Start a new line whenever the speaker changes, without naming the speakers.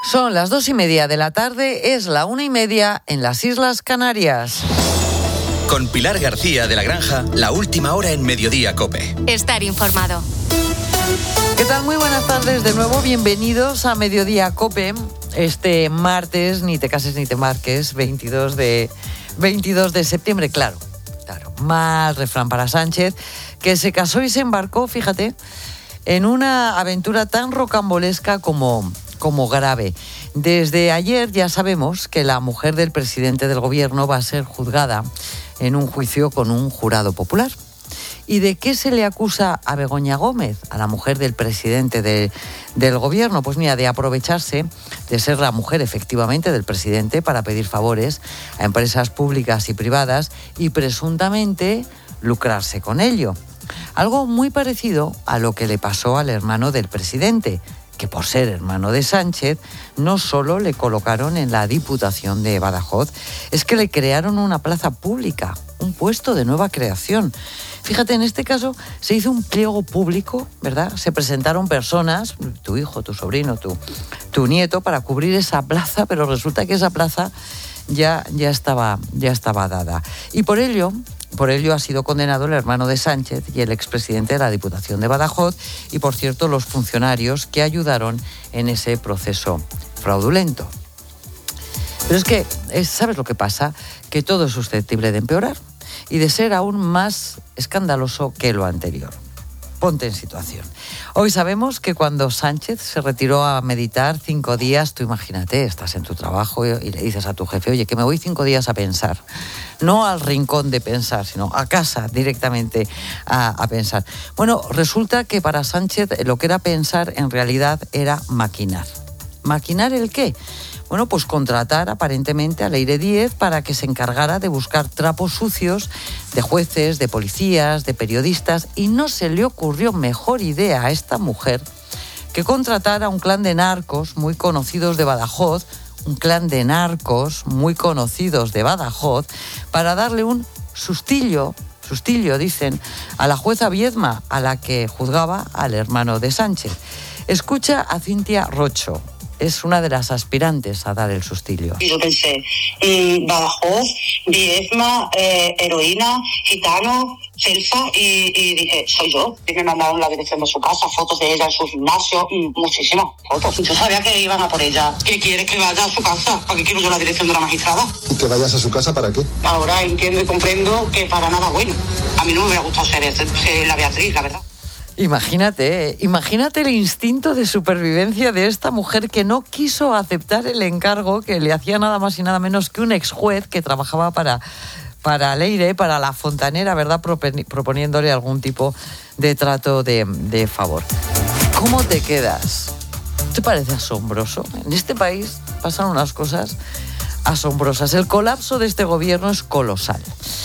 Son las 2:30 de la tarde, es la 1:30 en las Islas Canarias.
Con Pilar García de la Granja, la última hora en Mediodía COPE.
Estar informado.
¿Qué tal? Muy buenas tardes de nuevo, bienvenidos a Mediodía COPE. Este martes, ni te cases ni te marques, 22 de septiembre, claro. Mal refrán para Sánchez, que se casó y se embarcó, fíjate, en una aventura tan rocambolesca como grave. Desde ayer ya sabemos que la mujer del presidente del gobierno va a ser juzgada en un juicio con un jurado popular. ¿Y de qué se le acusa a Begoña Gómez, a la mujer del presidente del gobierno? Pues mira, de aprovecharse de ser la mujer efectivamente del presidente para pedir favores a empresas públicas y privadas y presuntamente lucrarse con ello. Algo muy parecido a lo que le pasó al hermano del presidente, que por ser hermano de Sánchez no solo le colocaron en la Diputación de Badajoz, es que le crearon una plaza pública, un puesto de nueva creación. Fíjate, en este caso se hizo un pliego público, ¿verdad? Se presentaron personas, tu hijo, tu sobrino, tu nieto, para cubrir esa plaza, pero resulta que esa plaza ya estaba dada. Y por ello ha sido condenado el hermano de Sánchez y el expresidente de la Diputación de Badajoz y, por cierto, los funcionarios que ayudaron en ese proceso fraudulento. Pero es que, ¿sabes lo que pasa? Que todo es susceptible de empeorar y de ser aún más escandaloso que lo anterior. Ponte en situación. Hoy sabemos que cuando Sánchez se retiró a meditar 5 días, tú imagínate, estás en tu trabajo y le dices a tu jefe, oye, que me voy 5 días a pensar. No al rincón de pensar, sino a casa directamente a pensar. Bueno, resulta que para Sánchez lo que era pensar en realidad era maquinar. ¿Maquinar el qué? Bueno, pues contratar aparentemente a Leire Díez para que se encargara de buscar trapos sucios de jueces, de policías, de periodistas, y no se le ocurrió mejor idea a esta mujer que contratar a un clan de narcos muy conocidos de Badajoz, para darle un sustillo, dicen, a la jueza Viedma, a la que juzgaba al hermano de Sánchez. Escucha a Cintia Rocho. Es una de las aspirantes a dar el sustillo.
Y yo pensé, Badajoz, Viedma, heroína, gitano, Celsa, y dije, soy yo. Y me mandaron la dirección de su casa, fotos de ella en su gimnasio, muchísimas fotos. Yo sabía que iban a por ella. ¿Qué quieres que vaya a su casa? ¿Para qué quiero yo la dirección de la magistrada?
¿Y que vayas a su casa para qué?
Ahora entiendo y comprendo que para nada bueno. A mí no me hubiera gustado ser la Beatriz, la verdad.
Imagínate el instinto de supervivencia de esta mujer que no quiso aceptar el encargo que le hacía nada más y nada menos que un ex juez que trabajaba para Leire, para la fontanera, ¿verdad? Proponiéndole algún tipo de trato de favor. ¿Cómo te quedas? ¿Te parece asombroso? En este país pasan unas cosas asombrosas. El colapso de este gobierno es colosal.